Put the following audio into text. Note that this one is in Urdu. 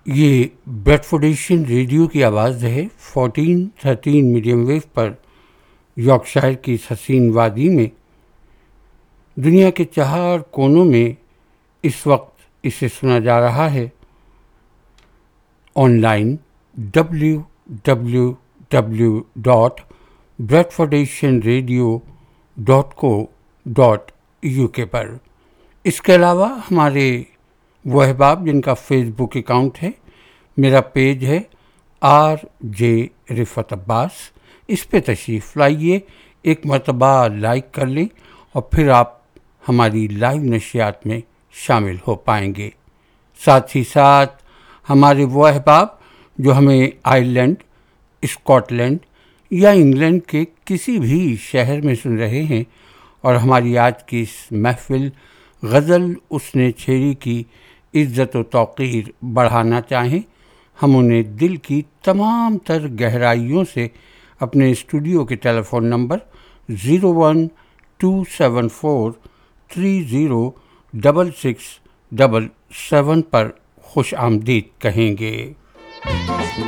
یہ بریڈفورڈ ایشین ریڈیو کی آواز ہے 1413 میڈیم ویو پر یارکشائر کی اس حسین وادی میں. دنیا کے 4 کونوں میں اس وقت اسے سنا جا رہا ہے. آن لائن www.bradfordasianradio.co.uk پر. اس کے علاوہ ہمارے وہ احباب جن کا فیس بک اکاؤنٹ ہے، میرا پیج ہے RJ رفعت عباس، اس پہ تشریف لائیے، ایک مرتبہ لائک کر لیں اور پھر آپ ہماری لائیو نشریات میں شامل ہو پائیں گے. ساتھ ہی ساتھ ہمارے وہ احباب جو ہمیں آئرلینڈ، اسکاٹ لینڈ یا انگلینڈ کے کسی بھی شہر میں سن رہے ہیں اور ہماری آج کی اس محفل غزل اس نے چھیڑی کی عزت و توقیر بڑھانا چاہیں، ہم انہیں دل کی تمام تر گہرائیوں سے اپنے اسٹوڈیو کے ٹیلی فون نمبر 01274306677 پر خوش آمدید کہیں گے.